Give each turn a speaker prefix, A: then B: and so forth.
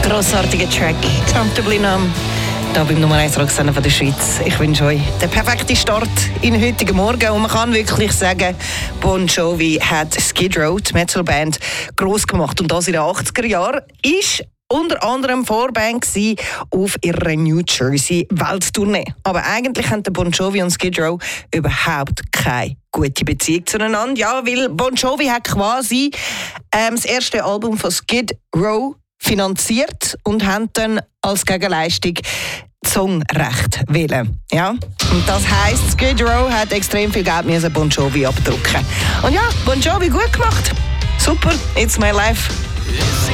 A: Grossartiger Track. Comfortably Numb. Hier beim Nummer 1 Roxanne von der Schweiz. Ich wünsche euch den perfekten Start in den heutigen Morgen. Und man kann wirklich sagen, Bon Jovi hat Skid Row, die Metalband, gross gemacht. Und das in den 80er Jahren ist unter anderem Vorband auf ihrer New Jersey Welttournee. Aber eigentlich haben Bon Jovi und Skid Row überhaupt keine gute Beziehung zueinander. Ja, weil Bon Jovi hat quasi das erste Album von Skid Row finanziert und haben dann als Gegenleistung Songrecht wählen. Ja? Und das heisst, Skid Row hat extrem viel Geld müssen Bon Jovi abdrucken. Und ja, Bon Jovi gut gemacht. Super, it's my life.